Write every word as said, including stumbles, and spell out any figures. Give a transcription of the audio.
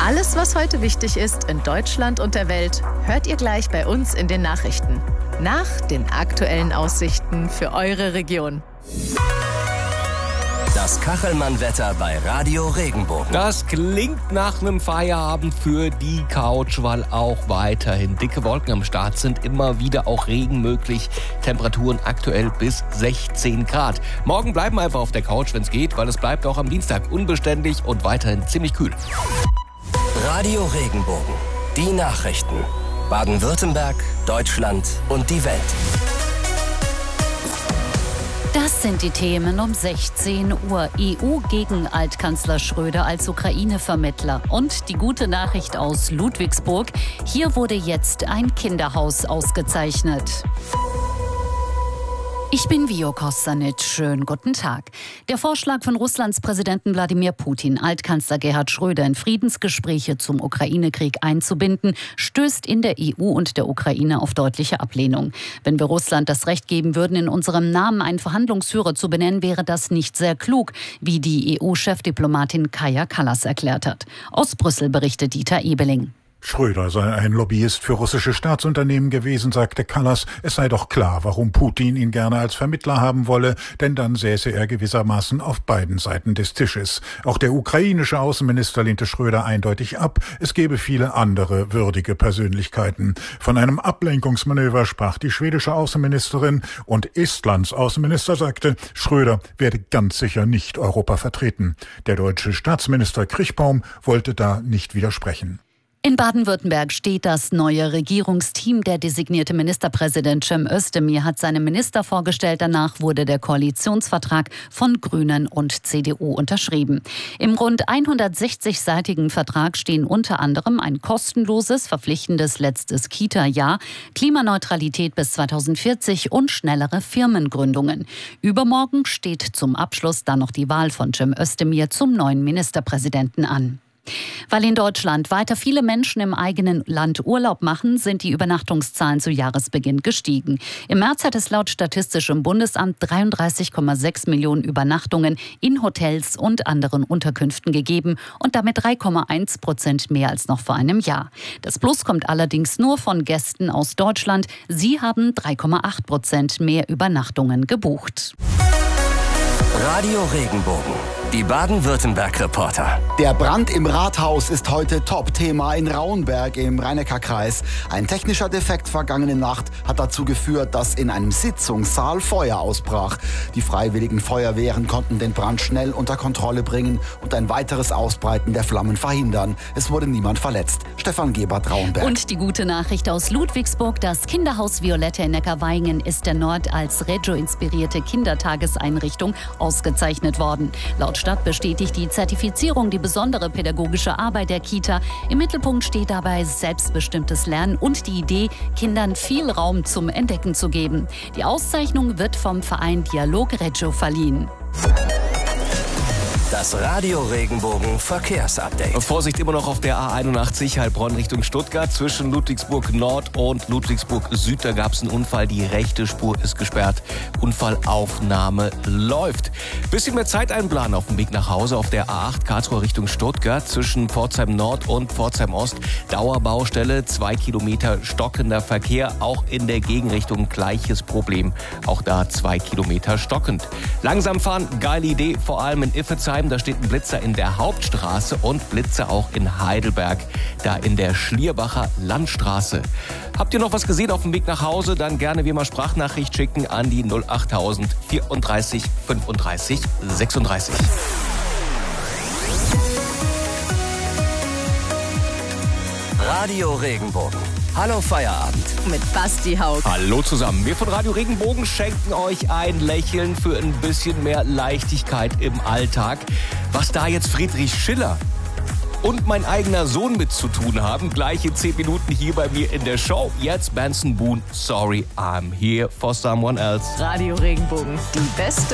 Alles, was heute wichtig ist in Deutschland und der Welt, hört ihr gleich bei uns in den Nachrichten. Nach den aktuellen Aussichten für eure Region. Das Kachelmann-Wetter bei Radio Regenbogen. Das klingt nach einem Feierabend für die Couch, weil auch weiterhin dicke Wolken am Start sind. Immer wieder auch Regen möglich. Temperaturen aktuell bis sechzehn Grad. Morgen bleiben wir einfach auf der Couch, wenn es geht, weil es bleibt auch am Dienstag unbeständig und weiterhin ziemlich kühl. Radio Regenbogen. Die Nachrichten. Baden-Württemberg, Deutschland und die Welt. Das sind die Themen um sechzehn Uhr. E U gegen Altkanzler Schröder als Ukraine-Vermittler. Und die gute Nachricht aus Ludwigsburg. Hier wurde jetzt ein Kinderhaus ausgezeichnet. Ich bin Vio Kostanic. Schönen guten Tag. Der Vorschlag von Russlands Präsidenten Wladimir Putin, Altkanzler Gerhard Schröder in Friedensgespräche zum Ukraine-Krieg einzubinden, stößt in der E U und der Ukraine auf deutliche Ablehnung. Wenn wir Russland das Recht geben würden, in unserem Namen einen Verhandlungsführer zu benennen, wäre das nicht sehr klug, wie die E U-Chefdiplomatin Kaja Kallas erklärt hat. Aus Brüssel berichtet Dieter Ebeling. Schröder sei ein Lobbyist für russische Staatsunternehmen gewesen, sagte Kallas. Es sei doch klar, warum Putin ihn gerne als Vermittler haben wolle, denn dann säße er gewissermaßen auf beiden Seiten des Tisches. Auch der ukrainische Außenminister lehnte Schröder eindeutig ab. Es gäbe viele andere würdige Persönlichkeiten. Von einem Ablenkungsmanöver sprach die schwedische Außenministerin und Estlands Außenminister sagte, Schröder werde ganz sicher nicht Europa vertreten. Der deutsche Staatsminister Krichbaum wollte da nicht widersprechen. In Baden-Württemberg steht das neue Regierungsteam. Der designierte Ministerpräsident Cem Özdemir hat seine Minister vorgestellt. Danach wurde der Koalitionsvertrag von Grünen und C D U unterschrieben. Im rund hundertsechzig-seitigen Vertrag stehen unter anderem ein kostenloses, verpflichtendes letztes Kita-Jahr, Klimaneutralität bis zweitausendvierzig und schnellere Firmengründungen. Übermorgen steht zum Abschluss dann noch die Wahl von Cem Özdemir zum neuen Ministerpräsidenten an. Weil in Deutschland weiter viele Menschen im eigenen Land Urlaub machen, sind die Übernachtungszahlen zu Jahresbeginn gestiegen. Im März hat es laut Statistischem Bundesamt dreiunddreißig Komma sechs Millionen Übernachtungen in Hotels und anderen Unterkünften gegeben und damit drei Komma eins Prozent mehr als noch vor einem Jahr. Das Plus kommt allerdings nur von Gästen aus Deutschland. Sie haben drei Komma acht Prozent mehr Übernachtungen gebucht. Radio Regenbogen. Die Baden-Württemberg-Reporter. Der Brand im Rathaus ist heute Top-Thema in Rauenberg im Rhein-Neckar-Kreis. Ein technischer Defekt vergangene Nacht hat dazu geführt, dass in einem Sitzungssaal Feuer ausbrach. Die freiwilligen Feuerwehren konnten den Brand schnell unter Kontrolle bringen und ein weiteres Ausbreiten der Flammen verhindern. Es wurde niemand verletzt. Stefan Gebert, Rauenberg. Und die gute Nachricht aus Ludwigsburg. Das Kinderhaus Violette in Neckarweingen ist erneut als Reggio-inspirierte Kindertageseinrichtung ausgezeichnet worden. Laut Stadt bestätigt die Zertifizierung die besondere pädagogische Arbeit der Kita. Im Mittelpunkt steht dabei selbstbestimmtes Lernen und die Idee, Kindern viel Raum zum Entdecken zu geben. Die Auszeichnung wird vom Verein Dialog Reggio verliehen. Das Radio Regenbogen Verkehrsupdate. Vorsicht immer noch auf der A einundachtzig Heilbronn Richtung Stuttgart. Zwischen Ludwigsburg Nord und Ludwigsburg Süd, da gab es einen Unfall. Die rechte Spur ist gesperrt. Unfallaufnahme läuft. Bisschen mehr Zeit einplanen auf dem Weg nach Hause auf der A acht Karlsruhe Richtung Stuttgart. Zwischen Pforzheim Nord und Pforzheim Ost Dauerbaustelle. Zwei Kilometer stockender Verkehr. Auch in der Gegenrichtung gleiches Problem. Auch da zwei Kilometer stockend. Langsam fahren, geile Idee, vor allem in Iffezheim. Da steht ein Blitzer in der Hauptstraße und Blitzer auch in Heidelberg, da in der Schlierbacher Landstraße. Habt ihr noch was gesehen auf dem Weg nach Hause? Dann gerne wie immer Sprachnachricht schicken an die null achttausend vierunddreißig fünfunddreißig sechsunddreißig. Radio Regenbogen. Hallo Feierabend. Mit Basti Haug. Hallo zusammen. Wir von Radio Regenbogen schenken euch ein Lächeln für ein bisschen mehr Leichtigkeit im Alltag. Was da jetzt Friedrich Schiller und mein eigener Sohn mit zu tun haben, gleich in zehn Minuten hier bei mir in der Show. Jetzt Benson Boone, Sorry I'm Here for Someone Else. Radio Regenbogen, die beste